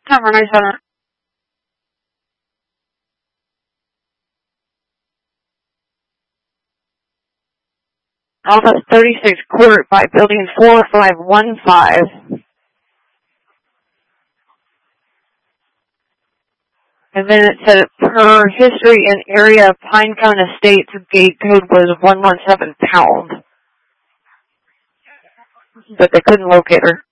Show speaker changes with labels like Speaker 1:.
Speaker 1: Tower 97. Alpha 36 Court by building 4515. And then it said per history and area of Pinecone Estates, gate code was 117 pound. But they couldn't locate her.